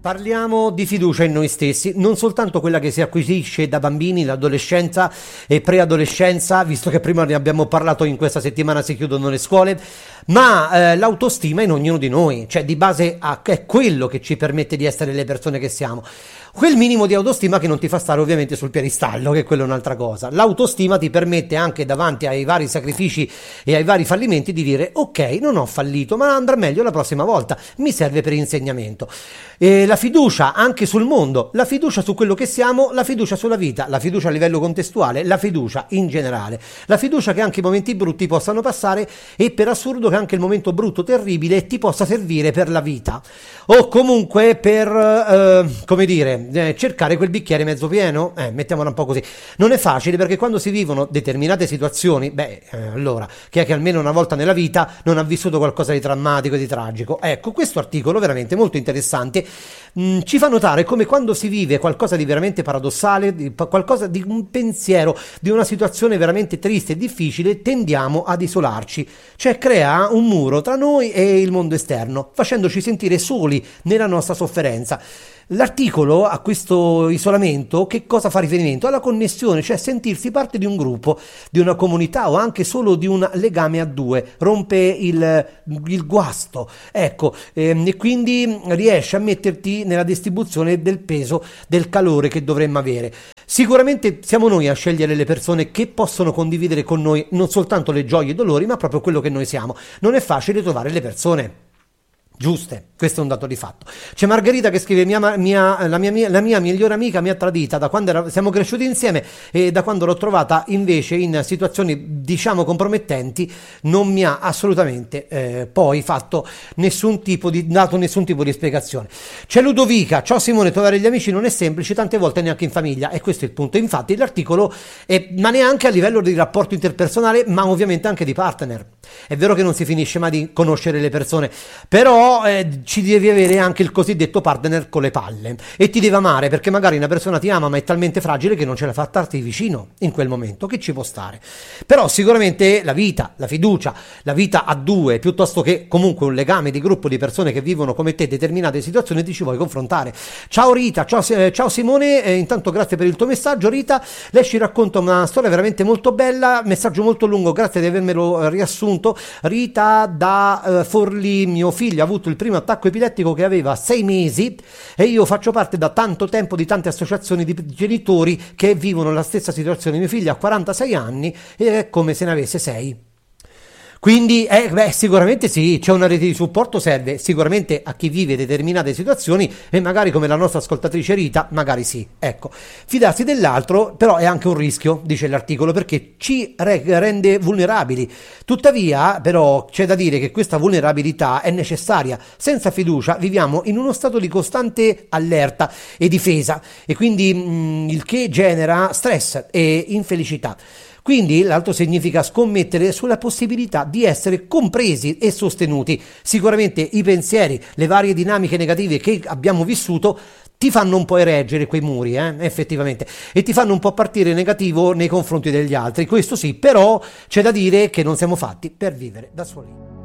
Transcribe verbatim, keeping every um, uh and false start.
Parliamo di fiducia in noi stessi, non soltanto quella che si acquisisce da bambini, l'adolescenza e preadolescenza, visto che prima ne abbiamo parlato, in questa settimana si chiudono le scuole, ma eh, l'autostima in ognuno di noi, cioè di base a, è quello che ci permette di essere le persone che siamo. Quel minimo di autostima che non ti fa stare ovviamente sul piedistallo, che quella è un'altra cosa. L'autostima ti permette anche davanti ai vari sacrifici e ai vari fallimenti di dire ok, non ho fallito, ma andrà meglio la prossima volta, mi serve per insegnamento. E la fiducia anche sul mondo, la fiducia su quello che siamo, la fiducia sulla vita, la fiducia a livello contestuale, la fiducia in generale, la fiducia che anche i momenti brutti possano passare e per assurdo che anche il momento brutto, terribile, ti possa servire per la vita o comunque per, eh, come dire, eh, cercare quel bicchiere mezzo pieno, eh, mettiamola un po' così. Non è facile perché quando si vivono determinate situazioni, beh, eh, allora, chi è che almeno una volta nella vita non ha vissuto qualcosa di drammatico e di tragico? Ecco, questo articolo veramente molto interessante mh, ci fa notare come quando si vive qualcosa di veramente paradossale, di, qualcosa di un pensiero, di una situazione veramente triste e difficile, tendiamo ad isolarci, cioè crea un muro tra noi e il mondo esterno, facendoci sentire soli nella nostra sofferenza. L'articolo a questo isolamento che cosa fa riferimento? Alla connessione, cioè sentirsi parte di un gruppo, di una comunità o anche solo di un legame a due, rompe il, il guasto, ecco, ehm, e quindi riesce a metterti nella distribuzione del peso, del calore che dovremmo avere. Sicuramente siamo noi a scegliere le persone che possono condividere con noi non soltanto le gioie e i dolori, ma proprio quello che noi siamo. Non è facile trovare le persone giuste, questo è un dato di fatto. C'è Margherita che scrive mia, mia, la, mia, la mia migliore amica mi ha tradita da quando era, siamo cresciuti insieme e da quando l'ho trovata invece in situazioni diciamo compromettenti non mi ha assolutamente eh, poi fatto nessun tipo di dato nessun tipo di spiegazione. C'è Ludovica, ciao Simone, trovare gli amici non è semplice, tante volte neanche in famiglia, e questo è il punto. Infatti l'articolo è, ma neanche a livello di rapporto interpersonale, ma ovviamente anche di partner. È vero che non si finisce mai di conoscere le persone, però Eh, ci devi avere anche il cosiddetto partner con le palle e ti deve amare, perché magari una persona ti ama ma è talmente fragile che non ce la fa starti vicino in quel momento, che ci può stare. Però sicuramente la vita, la fiducia, la vita a due, piuttosto che comunque un legame di gruppo di persone che vivono come te determinate situazioni, ti ci vuoi confrontare. Ciao Rita, ciao, eh, ciao Simone, eh, intanto grazie per il tuo messaggio. Rita, lei ci racconta una storia veramente molto bella, messaggio molto lungo, grazie di avermelo riassunto. Rita da eh, Forlì, mio figlio ha avuto il primo attacco epilettico che aveva sei mesi e io faccio parte da tanto tempo di tante associazioni di genitori che vivono la stessa situazione. Mio figlio ha quarantasei anni e è come se ne avesse sei. Quindi eh, beh, sicuramente sì, c'è una rete di supporto, serve sicuramente a chi vive determinate situazioni e magari come la nostra ascoltatrice Rita, magari sì, ecco. Fidarsi dell'altro però è anche un rischio, dice l'articolo, perché ci re- rende vulnerabili. Tuttavia però c'è da dire che questa vulnerabilità è necessaria. Senza fiducia viviamo in uno stato di costante allerta e difesa e quindi mh, il che genera stress e infelicità. Quindi l'altro significa scommettere sulla possibilità di essere compresi e sostenuti. Sicuramente i pensieri, le varie dinamiche negative che abbiamo vissuto ti fanno un po' ereggere quei muri, eh, effettivamente, e ti fanno un po' partire negativo nei confronti degli altri. Questo sì, però c'è da dire che non siamo fatti per vivere da soli.